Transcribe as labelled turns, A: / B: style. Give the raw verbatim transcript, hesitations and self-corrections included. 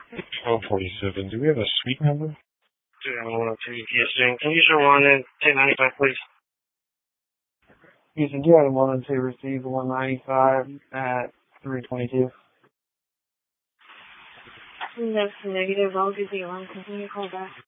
A: twelve forty-seven. Do we have a suite number?
B: zero one oh two, Houston. Can you show one at ten ninety-five, please?
C: Houston, two out of one and two received one ninety-five at three twenty-two.
D: That's negative. I'll give you one. Continue call back.